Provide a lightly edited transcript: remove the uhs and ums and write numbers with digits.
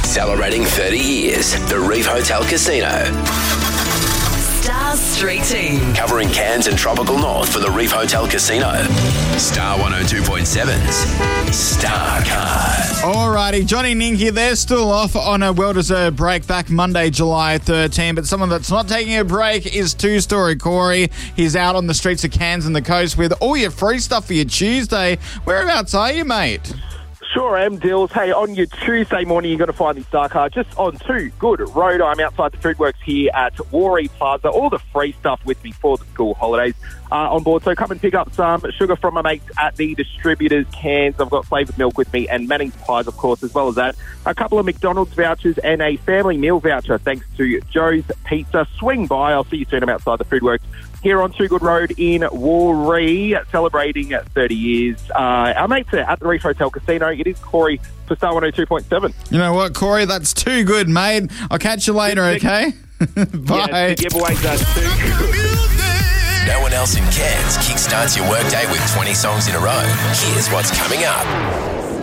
Celebrating 30 years, the Reef Hotel Casino. Stars Street Team. Covering Cairns and Tropical North for the Reef Hotel Casino. Star 102.7's Star Card. Alrighty, Johnny Ninky, they're still off on a well-deserved break back Monday, July 13. But someone that's not taking a break is two-story Corey. He's out on the streets of Cairns and the coast with all your free stuff for your Tuesday. Whereabouts are you, mate? Sure am, Dills. Hey, on your Tuesday morning, you're going to find the Star Car just on Too Good Road. I'm outside the Foodworks here at Warree Plaza. All the free stuff with me for the school holidays on board. So come and pick up some sugar from my mates at the distributors' cans. I've got flavoured milk with me and Manning's Pies, of course, as well as that. A couple of McDonald's vouchers and a family meal voucher thanks to Joe's Pizza. Swing by. I'll see you soon. I'm outside the Foodworks here on Too Good Road in Warree, celebrating 30 years. Our mates are at the Reef Hotel Casino. It is Corey for Star 102.7. You know what, Corey? That's too good, mate. I'll catch you later, okay? Bye. Yeah, the giveaways are too good. No one else in Cairns kickstarts your workday with 20 songs in a row. Here's what's coming up.